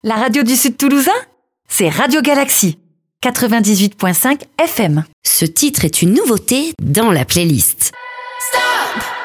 La radio du Sud Toulousain, c'est Radio Galaxy, 98.5 FM. Ce titre est une nouveauté dans la playlist.